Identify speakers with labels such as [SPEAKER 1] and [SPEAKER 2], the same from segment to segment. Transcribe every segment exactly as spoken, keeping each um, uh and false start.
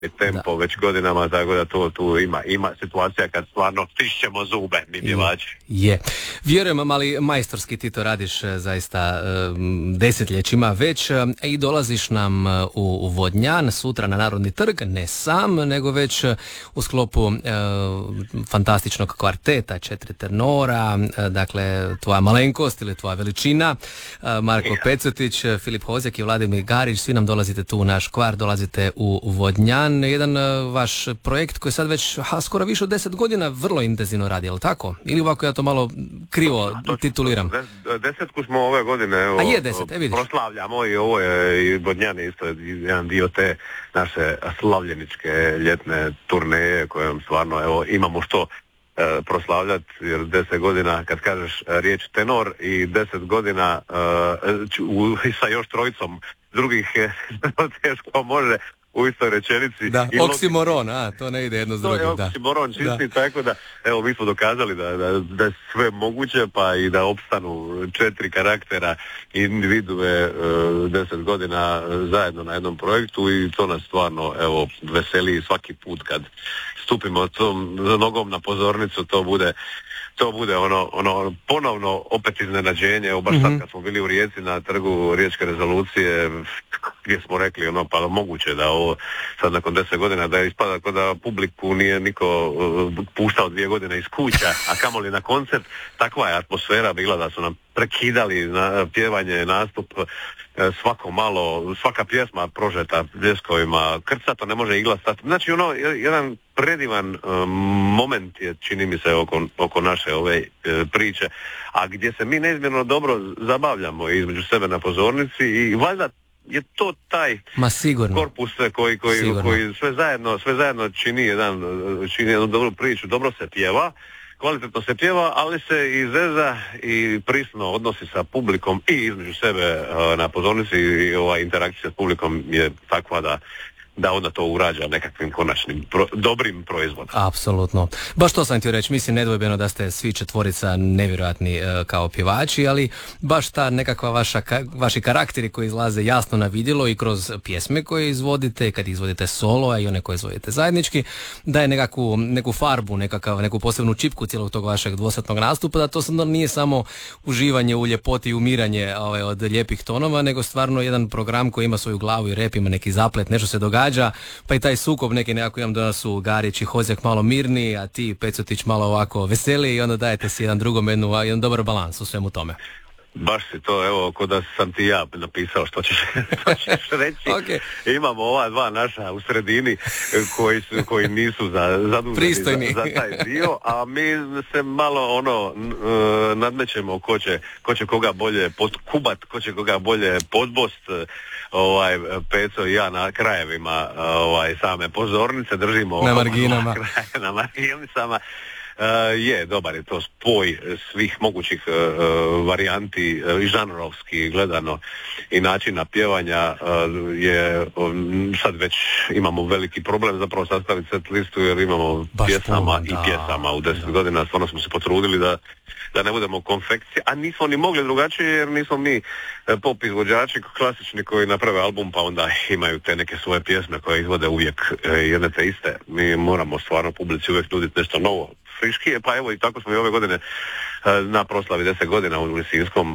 [SPEAKER 1] tempo da. Već godinama, tako da to tu ima ima situacija kad stvarno stišćemo zube, mi pjevači.
[SPEAKER 2] Je. Vjerujem, ali majstorski ti to radiš zaista desetljećima već i dolaziš nam u Vodnjan sutra na Narodni trg, ne sam, nego već u sklopu e, fantastičnog kvarteta, četiri tenora, e, dakle tvoja malenkost ili tvoja veličina, e, Marko Pecetić, Filip Hozjak i Vladimir Garić, svi nam dolazite tu u naš kvart, dolazite u Vodnjan. Jedan uh, vaš projekt koji sad već ha, skoro više od deset godina vrlo intenzivno radi, je li tako? Ili ovako ja to malo krivo to, tituliram?
[SPEAKER 1] Des, desetku smo ove godine evo,
[SPEAKER 2] A je deset, e, vidiš.
[SPEAKER 1] proslavljamo i ovo je i Vodnjan je isto jedan dio te naše slavljeničke ljetne turneje kojom stvarno evo, imamo što e, proslavljati, jer deset godina kad kažeš riječ tenor i deset godina e, u, sa još trojicom drugih je teško može u istoj rečenici.
[SPEAKER 2] Da, oksimoron, a, to ne ide jedno s drugim.
[SPEAKER 1] To je oksimoron čisti, da. Tako da, evo, mi smo dokazali da, da, da je sve moguće, pa i da opstanu četiri karaktera individue uh, deset godina zajedno na jednom projektu i to nas stvarno, evo, veseli svaki put kad stupimo tom nogom na pozornicu, to bude to bude ono, ono ponovno opet iznenađenje, evo baš mm-hmm. sad kad smo bili u Rijeci na trgu Riječke rezolucije gdje smo rekli ono pa moguće da ovo sad nakon deset godina da ispada kao da publiku nije niko uh, puštao dvije godine iz kuća, a kamoli na koncert, takva je atmosfera bila da su nam prekidali na pjevanje, nastup, svako malo, svaka pjesma prožeta pljeskovima, krcato ne može igla stati. Znači ono, jedan predivan um, moment je, čini mi se, oko, oko naše ove e, priče, a gdje se mi neizmjerno dobro zabavljamo između sebe na pozornici i valjda je to taj
[SPEAKER 2] Ma, sigurno.
[SPEAKER 1] korpus koji, koji, koji sve zajedno, sve zajedno čini jedan, čini jednu dobru priču, dobro se pjeva, kvalitetno se pjeva, ali se i zeza i prisno odnosi sa publikom i između sebe uh, na pozornici i ova interakcija s publikom je takva da da onda to urađa nekakvim konačnim pro, dobrim proizvodom.
[SPEAKER 2] Apsolutno. Baš to sam htio reći, mislim nedvojbeno da ste svi četvorica nevjerojatni e, kao pjevači, ali baš ta nekakva vaša, ka, vaši karakteri koji izlaze jasno na vidjelo i kroz pjesme koje izvodite, kad izvodite solo, a i one koje izvodite zajednički, daje nekakvu, neku farbu, nekakav, neku posebnu čipku cijelog tog vašeg dvosatnog nastupa, da to sad nije samo uživanje u ljepoti i umiranje ovaj, od lijepih tonova, nego stvarno jedan program koji ima svoju glavu i rep, ima neki zaplet, nešto se događa, pa i taj sukob neki nekako imam da su Garić i Hozjak malo mirni, a ti Pecutić malo ovako veseli i onda dajete si jedan drugom jednu, jedan dobar balans u svemu tome.
[SPEAKER 1] Baš si to, evo, ko da sam ti ja napisao što ćeš, što ćeš reći. Okay. Imamo ova dva naša u sredini koji, su, koji nisu za, zaduženi za, za taj dio, a mi se malo ono nadmećemo ko će, ko će koga bolje podkubat, ko će koga bolje podbost. Ovaj, Peco i ja na krajevima ovaj, same pozornice držimo
[SPEAKER 2] na marginama.
[SPEAKER 1] Na marginicama. Uh, je, dobar je to spoj svih mogućih uh, varijanti uh, i žanrovski gledano i načina pjevanja uh, je um, sad već imamo veliki problem zapravo sastaviti set listu jer imamo Baš pjesama pun, i da, pjesama u deset da. godina, stvarno smo se potrudili da da ne budemo konfekcije, a nismo ni mogli drugačije jer nismo mi pop izvođači klasični koji naprave album pa onda imaju te neke svoje pjesme koje izvode uvijek jedne te iste. Mi moramo stvarno publici uvijek nuditi nešto novo, friškije, pa evo i tako smo i ove godine na proslavi deset godina u Lisinskom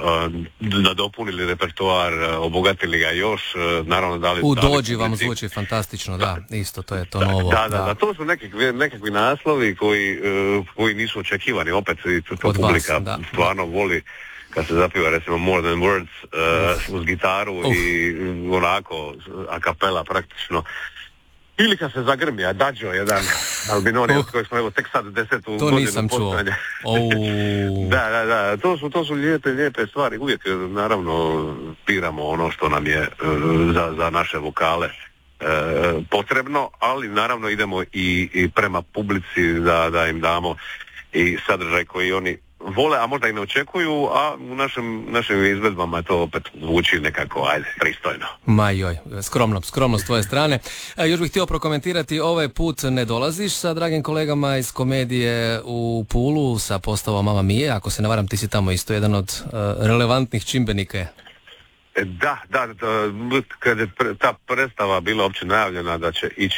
[SPEAKER 1] nadopunili repertoar, obogatili ga još, naravno dali...
[SPEAKER 2] U Dođi vam zvuči fantastično, da, isto, to je to novo.
[SPEAKER 1] Da, da, da, da to su nekakvi, nekakvi naslovi koji, koji nisu očekivani, opet to publika vas, stvarno voli kad se zapiva recimo More Than Words uh, uz gitaru Uf. i onako a capella praktično. Ili kad se zagrmi, a Dađo jedan albinonijak uh. koji smo evo tek sad desetu
[SPEAKER 2] to
[SPEAKER 1] godinu
[SPEAKER 2] nisam čuo. Oh.
[SPEAKER 1] da, da, da, to su, to su lijepe, lijepe stvari. Uvijek naravno piramo ono što nam je uh, za, za naše vokale uh, potrebno, ali naravno idemo i, i prema publici da, da im damo i sadržaj koji oni vole, a možda i ne očekuju, a u našim, našim izvedbama to opet zvuči nekako, ajde, pristojno.
[SPEAKER 2] Ma joj, skromno, skromno s tvoje strane. E, još bih htio prokomentirati, ovaj put ne dolaziš sa dragim kolegama iz komedije u Pulu sa postavom Mama Mije, ako se ne varam ti si tamo isto jedan od uh, relevantnih čimbenika.
[SPEAKER 1] Da, da, da, kad je pre, ta predstava bila uopće najavljena da će ići